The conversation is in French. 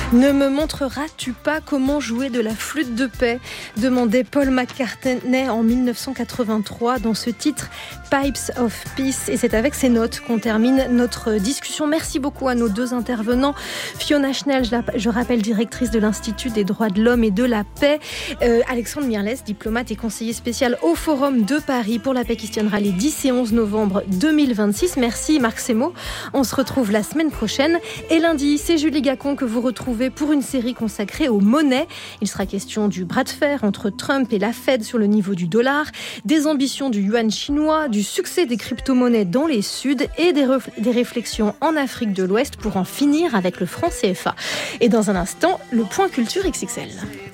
Ne me montreras-tu pas comment jouer de la flûte de paix ? Demandait Paul McCartney en 1983 dans ce titre Pipes of Peace. Et c'est avec ces notes qu'on termine notre discussion. Merci beaucoup à nos deux intervenants. Fiona Schnell, je rappelle, directrice de l'Institut des droits de l'homme et de la paix. Alexandre Mirlès, diplomate et conseiller spécial au Forum de Paris pour la paix qui se tiendra les 10 et 11 novembre 2026. Merci Marc Semo. On se retrouve la semaine prochaine. Et lundi, c'est Julie Gacon que vous retrouvez pour une série consacrée aux monnaies. Il sera question du bras de fer entre Trump et la Fed sur le niveau du dollar, des ambitions du yuan chinois, du succès des crypto-monnaies dans les Suds et des réflexions en Afrique de l'Ouest pour en finir avec le franc CFA. Et dans un instant, le point culture XXL.